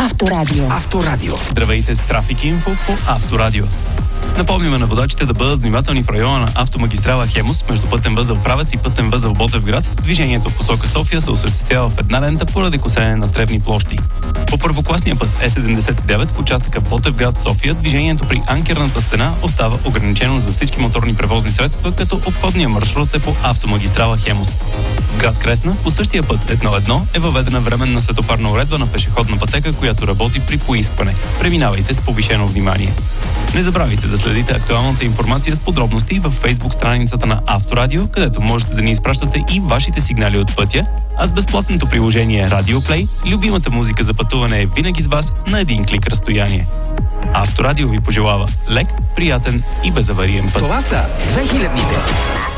Авторадио. Авторадио. Здравейте с Трафик Инфо по Авторадио. Напомняме на водачите да бъдат внимателни в района на автомагистрала Хемус между пътен възел Правец и пътен възел Ботевград. Движението в посока София се осъществява в една лента поради косене на тревни площи. По първокласния път Е79 в участъка Ботевград-София движението при анкерната стена остава ограничено за всички моторни превозни средства, като обходния маршрут е по автомагистрала Хемус. В град Кресна по същия път 1.1 е въведена временна светофарна уредба на пешеходна пътека, която работи при поискване. Преминавайте с повишено внимание. Не забравяйте да следите актуалната информация с подробности във Facebook страницата на Авторадио, където можете да ни изпращате и вашите сигнали от пътя, а с безплатното приложение Radio Play, любимата музика за пътуване е винаги с вас на един клик разстояние. Авторадио ви пожелава лек, приятен и безавариен път. Това са 2000-ните.